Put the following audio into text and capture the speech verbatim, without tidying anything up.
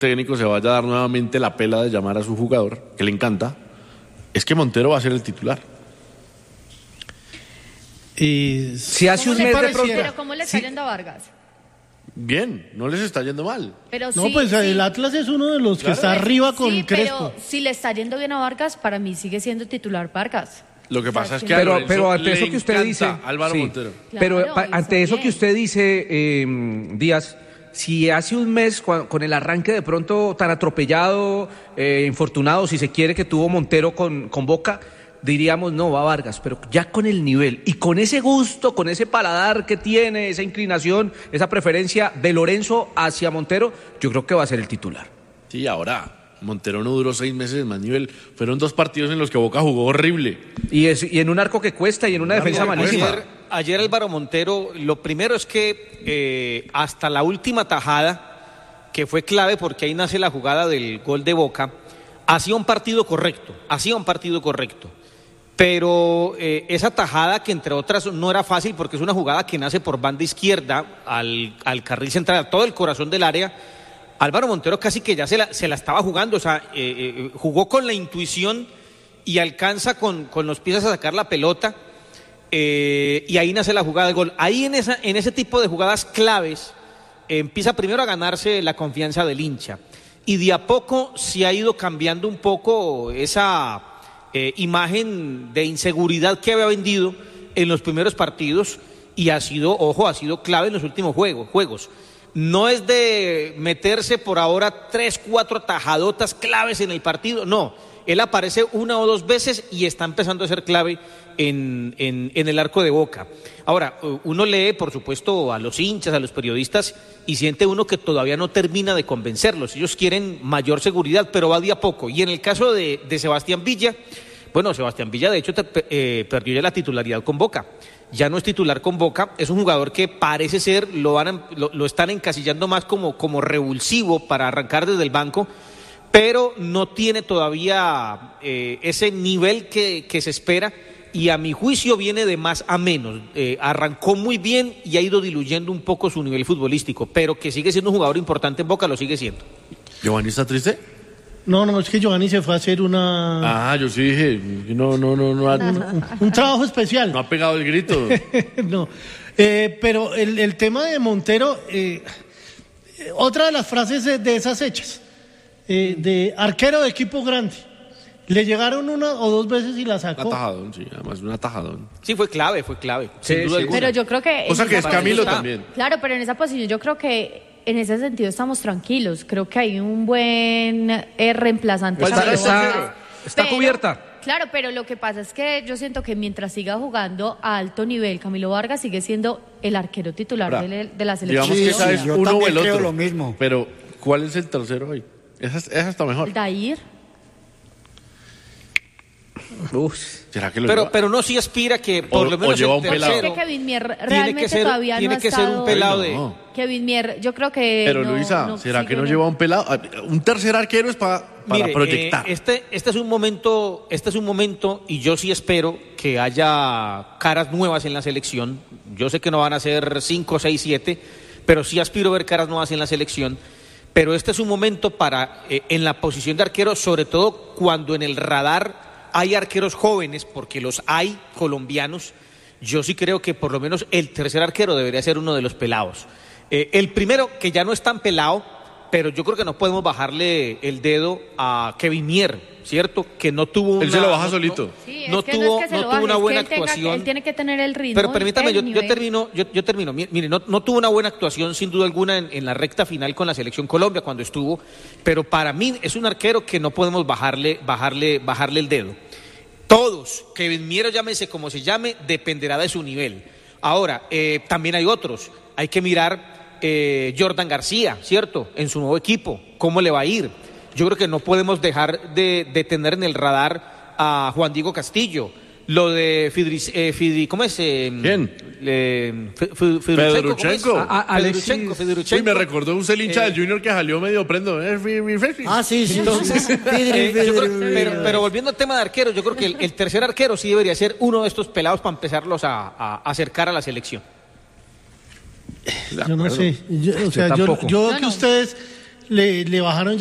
técnico se vaya a dar nuevamente la pela de llamar a su jugador, que le encanta, es que Montero va a ser el titular. Y si hace un mes de pronto... Pero ¿cómo le está sí. yendo a Vargas? Bien, no les está yendo mal. Pero No, sí, pues sí. el Atlas es uno de los que Claro. está arriba con Sí, Crespo. pero si le está yendo bien a Vargas, para mí sigue siendo titular Vargas. Lo que O sea, pasa es sí. que a Pero, Lorenzo pero ante le eso que usted encanta dice... Álvaro sí. Montero. Pero Claro, pa- hizo ante eso bien. que usted dice, eh, Díaz, si hace un mes, cua- con el arranque de pronto tan atropellado, eh, infortunado, si se quiere, que tuvo Montero con, con Boca, diríamos, no, va Vargas, pero ya con el nivel y con ese gusto, con ese paladar que tiene, esa inclinación, esa preferencia de Lorenzo hacia Montero, yo creo que va a ser el titular. Sí, ahora, Montero no duró seis meses en más nivel. Fueron dos partidos en los que Boca jugó horrible. Y, es, y en un arco que cuesta y en una defensa arco que malísima. cuesta. Ayer, ayer Álvaro Montero, lo primero es que eh, hasta la última tajada, que fue clave porque ahí nace la jugada del gol de Boca, hacía un partido correcto, hacía un partido correcto. Pero eh, esa tajada, que entre otras no era fácil porque es una jugada que nace por banda izquierda al, al carril central, a todo el corazón del área, Álvaro Montero casi que ya se la, se la estaba jugando, o sea, eh, eh, jugó con la intuición y alcanza con, con los pies a sacar la pelota, eh, y ahí nace la jugada de gol. Ahí en, esa, en ese tipo de jugadas claves eh, empieza primero a ganarse la confianza del hincha, y de a poco se ha ido cambiando un poco esa... Eh, imagen de inseguridad que había vendido en los primeros partidos, y ha sido, ojo, ha sido clave en los últimos juegos, juegos. No es de meterse por ahora tres, cuatro tajadotas claves en el partido, no. Él aparece una o dos veces y está empezando a ser clave en, en, en el arco de Boca. Ahora, uno lee, por supuesto, a los hinchas, a los periodistas, y siente uno que todavía no termina de convencerlos. Ellos quieren mayor seguridad, pero va de a poco. Y en el caso de, de Sebastián Villa, bueno, Sebastián Villa de hecho te, eh, perdió ya la titularidad con Boca. Ya no es titular con Boca, es un jugador que parece ser, lo, van a, lo, lo están encasillando más como, como revulsivo para arrancar desde el banco, pero no tiene todavía eh, ese nivel que, que se espera, y a mi juicio viene de más a menos. Eh, arrancó muy bien y ha ido diluyendo un poco su nivel futbolístico, pero que sigue siendo un jugador importante en Boca, lo sigue siendo. ¿Giovanni está triste? No, no, es que Giovanni se fue a hacer una... Ah, yo sí dije, no, no, no, no, no, un, un trabajo especial. no ha pegado el grito. No, eh, pero el, el tema de Montero, eh, otra de las frases de, de esas hechas, eh, de arquero de equipo grande, le llegaron una o dos veces y la Un sacó. atajadón, sí, además un atajadón. Sí, fue clave, fue clave, Sí, sin duda sí. alguna. Pero yo creo que... O sea en que esa es Camilo posición- también. Claro, pero en esa posición yo creo que en ese sentido estamos tranquilos. Creo que hay un buen eh, reemplazante. Está- para está- Vargas. está Pero- cubierta. Claro, pero lo que pasa es que yo siento que mientras siga jugando a alto nivel, Camilo Vargas sigue siendo el arquero titular Ahora, de, de la selección. digamos que esa es yo uno o también el creo otro. lo mismo. Pero, ¿cuál es el tercero hoy? Esa, esa está mejor. Dair. Uf. ¿Será que lo Pero, lleva? pero no sí aspira que por O- lo o menos lleva el un Yo pelado. creo tercero que Kevin Mier tiene realmente que ser, todavía tiene no ha que ser estado... un pelado Ay, de... no. Kevin Mier, yo creo que Pero no- Luisa, no ¿será sigue que no en el- lleva un pelado? Ah, Un tercer arquero es pa- para Mire, proyectar. eh, este, este es un momento, este es un momento, y yo sí espero que haya caras nuevas en la selección. Yo sé que no van a ser cinco, seis, siete, pero sí aspiro a ver caras nuevas en la selección. Pero este es un momento para, eh, en la posición de arquero, sobre todo cuando en el radar hay arqueros jóvenes, porque los hay colombianos. Yo sí creo que por lo menos el tercer arquero debería ser uno de los pelados. Eh, el primero, que ya no es tan pelado, pero yo creo que no podemos bajarle el dedo a Kevin Mier, ¿cierto? Que no tuvo una... Él se lo baja no- solito. no- Sí, es no que tuvo, no es que se no lo tuvo baje, una es que buena él tenga- actuación. él tiene que tener el ritmo. Pero permítame, el yo, yo nivel. termino, yo, yo termino. Mi- Mire, no, no tuvo una buena actuación sin duda alguna en, en la recta final con la selección Colombia cuando estuvo, pero para mí es un arquero que no podemos bajarle, bajarle, bajarle el dedo. Todos, Kevin Mier, llámese como se llame, dependerá de su nivel. Ahora, eh, también hay otros. Hay que mirar eh, Jordan García, ¿cierto? En su nuevo equipo, ¿cómo le va a ir? Yo creo que no podemos dejar de, de tener en el radar a Juan Diego Castillo. Lo de Fidri, eh, Fidri ¿cómo es? Eh, ¿Quién? Eh, Fe- Fe- Fedorchenko, ¿cómo es? Fedorchenko. A- a- Alexis. Fedorchenko, Uy, Fedorchenko. me recordó un celincha Eh, del Junior que salió medio prendo. Eh, fi- fi- fi- fi. Ah, sí, sí. Entonces, sí. eh, yo creo- pero, pero volviendo al tema de arqueros, yo creo que el, el tercer arquero sí debería ser uno de estos pelados para empezarlos a, a- a acercar a la selección. Yo no sé. Yo, o sea, yo, tampoco. yo veo No, que no. ustedes le, le bajaron